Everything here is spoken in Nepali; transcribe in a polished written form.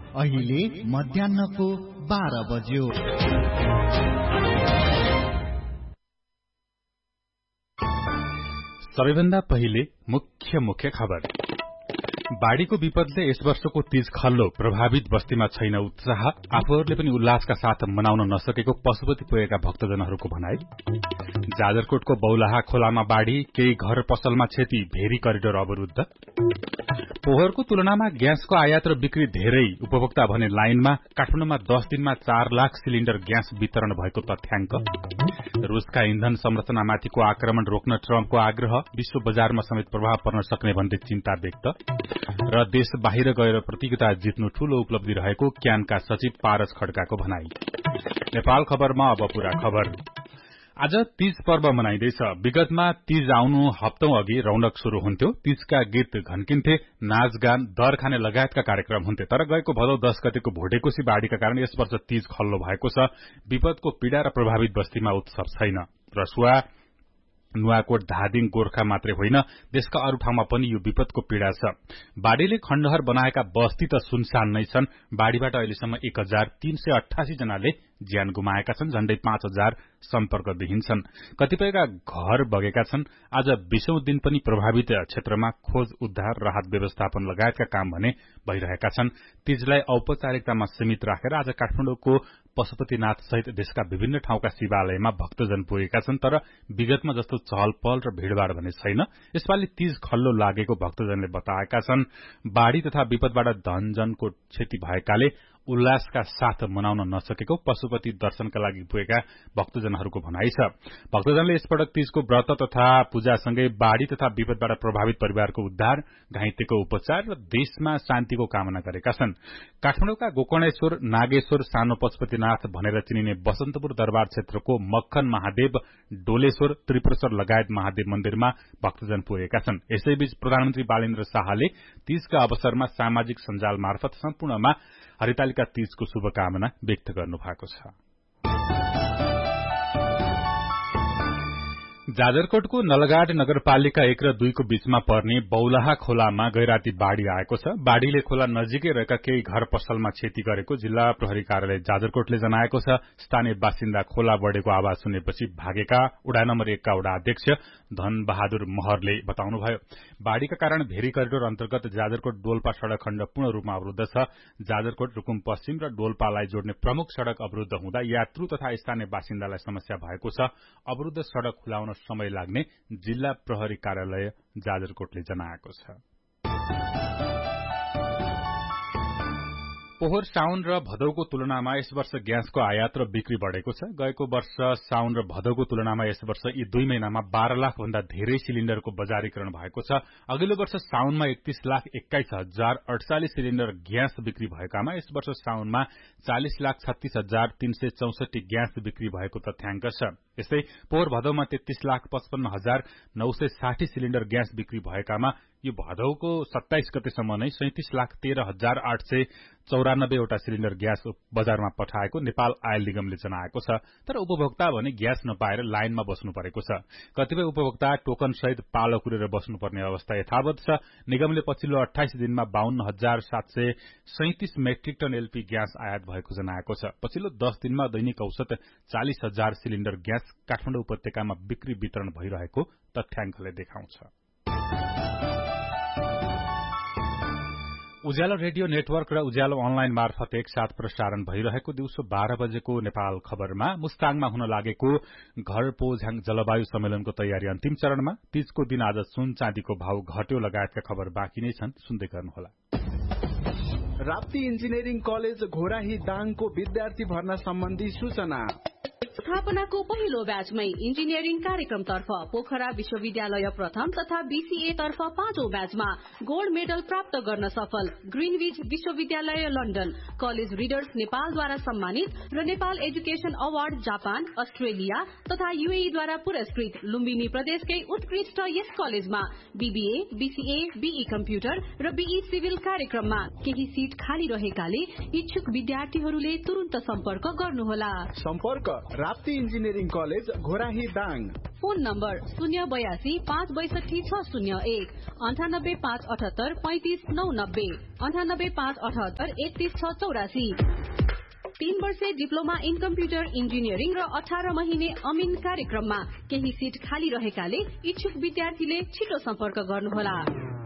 अहिले मध्याह्नको 12 बज्यो। सबैभन्दा पहिले मुख्य खबर। बाढ़ीको विपदले यस वर्षको तीज खल्लो प्रभावित बस्तीमा छैन उत्साह, आफूहरूले पनि उल्लासका साथ मनाउन नसकेको पशुपति पुगेका भक्तजनहरूको भनाई। जाजरकोटको बौलाहा खोलामा बाढ़ी, केही घर पसलमा क्षति, भेरी करिडोर अवरुद्ध। पोहोरको तुलनामा ग्यासको आयात र बिक्री धेरै, उपभोक्ता भने लाइनमा। काठमाडौँमा 10 दिनमा 4 लाख सिलिण्डर ग्यास वितरण भएको तथ्याङ्क। रूसका इन्धन संरचनामाथिको आक्रमण रोक्न ट्रम्पको आग्रह, विश्व बजारमा समेत प्रभाव पर्न सक्ने भन्दै चिन्ता व्यक्त। र देश बाहिर गएर प्रतियोगिता जित्नु ठूलो उपलब्धि रहेको क्यानका सचिव पारस खड्काको भनाई। नेपाल खबरमा अब पूरा खबर। आज तीज पर्व मनाइँदैछ। विगतमा तीज आउनु हप्तौं अघि रौनक शुरू हुन्थ्यो। तीजका गीत घन्किन्थे, नाचगान, दर खाने लगायतका कार्यक्रम हुन्थे। तर गएको भदौ 10 गतेको भोटेकोशी बाढ़ीका कारण यस वर्ष तीज खल्लो भएको छ। विपदको पीड़ा र प्रभावित बस्तीमा उत्सव छैन। रसुवा, नुवाकोट, धादिङ, गोर्खा मात्रै होइन, देशका अरू ठाउँमा पनि यो विपदको पीड़ा छ। बाढ़ीले खण्डहर बनाएका बस्ती त सुनसान नै छन्। बाढ़ीबाट अहिलेसम्म 1388 जनाले ज्यान गुमाएका छन्। झण्डै 5000 सम्पर्कविहीन छन्। कतिपयका घर बगेका छन्। आज 20औं दिन पनि प्रभावित क्षेत्रमा खोज, उद्धार, राहत व्यवस्थापन लगायतका काम भने भइरहेका छन्। तीजलाई औपचारिकतामा सीमित राखेर आज काठमाडौँको पशुपतिनाथ सहित देशका विभिन्न ठाउँका शिवालयमा भक्तजन पुगेका छन्। तर विगतमा जस्तो चहल पहल र भीड़भाड़ भने छैन। यसपालि तीज खल्लो लागेको भक्तजनले बताएका छन्। बाढ़ी तथा विपदबाट धनजनको क्षति भएकाले उल्लासका साथ मनाउन नसकेको पशुपति दर्शनका लागि पुगेका भक्तजनहरूको भनाइ छ। भक्तजनले यसपटक तीजको व्रत तथा पूजासँगै बाढ़ी तथा विपदबाट प्रभावित परिवारको उद्धार, घाइतेको उपचार र देशमा शान्तिको कामना गरेका छन्। काठमाडौँका गोकर्णेश्वर, नागेश्वर, सानो पशुपतिनाथ भनेर चिनिने बसन्तपुर दरबार क्षेत्रको मक्खन महादेव, डोलेश्वर, त्रिपुरेश्वर लगायत महादेव मन्दिरमा भक्तजन पुगेका छन्। यसैबीच प्रधानमन्त्री बालेन्द्र शाहले तीजका अवसरमा सामाजिक सञ्जाल मार्फत सम्पूर्णमा हरितालिका तीजको शुभकामना व्यक्त गर्नुभएको छ। जाजरकोटको नलगाड नगरपालिका 1 र 2 को बीचमा पर्ने बौलाहा खोलामा गैराती बाढ़ी आएको छ। बाढ़ीले खोला नजिकै रहेका केही घर पसलमा क्षति गरेको जिल्ला प्रहरी कार्यालय जाजरकोटले जनाएको छ। स्थानीय बासिन्दा खोला बढेको आवाज सुनेपछि भागेका वडा नम्बर 1 का वडा अध्यक्ष धन बहादुर महरले बताउनुभयो। बाढ़ीका कारण भेरी करिडोर अन्तर्गत जाजरकोट डोल्पा सड़क खण्ड पूर्ण रूपमा अवरुद्ध छ। जाजरकोट, रुकुम पश्चिम र डोल्पालाई जोड्ने प्रमुख सड़क अवरुद्ध हुँदा यात्रु तथा स्थानीय बासिन्दालाई समस्या भएको छ। अवरुद्ध सड़क खुलाउन समय लाग्ने जिल्ला प्रहरी कार्यालय जाजरकोटले जनाएको छ। पोहोर, साउन र भदौको तुलनामा यस वर्ष ग्यासको आयात र बिक्री बढेको छ। गएको वर्ष साउन र भदौको तुलनामा यस वर्ष यी 2 महिनामा 12 लाख भन्दा धेरै सिलिण्डरको बजारीकरण भएको छ। अघिल्लो वर्ष साउनमा 31,21,048 सिलिण्डर ग्यास बिक्री भएकामा यस वर्ष साउनमा 40,36,364 ग्यास बिक्री भएको तथ्याङ्क छ। यस्तै पोहोर भदौमा 33,55,960 सिलिण्डर ग्यास बिक्री भएकामा यो भदौको 27 गतेसम्म नै 37,13,894 वटा सिलिण्डर ग्यास बजारमा पठाएको नेपाल आयल निगमले जनाएको छ। तर उपभोक्ता भने ग्यास नपाएर लाइनमा बस्नु परेको छ। कतिपय उपभोक्ता टोकन सहित पालो कुरेर बस्नुपर्ने अवस्था यथावत छ। निगमले पछिल्लो 28 दिनमा 52,737 मेट्रिक टन एलपी ग्यास आयात भएको जनाएको छ। पछिल्लो 10 दिनमा दैनिक औसत 40,000 सिलिण्डर ग्यास काठमाडौँ उपत्यकामा बिक्री वितरण भइरहेको तथ्याङ्कले देखाउँछ। उज्यालो रेडियो नेटवर्क र उज्यालो अनलाइन मार्फत एकसाथ प्रसारण भइरहेको दिउँसो 12 बजेको नेपाल खबरमा मुस्ताङमा हुन लागेको घर पोझ्याङ जलवायु सम्मेलनको तयारी अन्तिम चरणमा। तीजको दिन आज सुन चाँदीको भाव घट्यो लगायतका खबर बाँकी नै छन्, सुन्दै गर्नुहोला। राप्ती इन्जिनियरिङ कलेज घोराही दाङको विद्यार्थी भर्ना सम्बन्धी सूचना। स्थापनाको पहिलो ब्याचमै इन्जिनियरिङ कार्यक्रमतर्फ पोखरा विश्वविद्यालय प्रथम तथा बीसीए तर्फ 5औं ब्याचमा गोल्ड मेडल प्राप्त गर्न सफल ग्रीनविच विश्वविद्यालय लन्डन, कलेज रिडर्स नेपालद्वारा सम्मानित र Nepal education award Japan, Australia तथा यूएईद्वारा पुरस्कृत लुम्बिनी प्रदेशकै उत्कृष्ट यस कलेजमा बीबीए, बीसीए, बीई कम्प्युटर र बीई सिभिल कार्यक्रममा केही सीट खाली रहेकाले इच्छुक विद्यार्थीहरूले तुरुन्त सम्पर्क गर्नुहोला। सम्पर्क Rapti engineering college Ghorahi Dang. Phone number 082 562 601 98578 3590 98578 3 वर्षे डिप्लोमा इन कम्प्युटर इन्जिनियरिङ र 18 महिने अमिन कार्यक्रममा केही सिट खाली रहेकाले इच्छुक विद्यार्थीले छिटो सम्पर्क गर्नुहोला।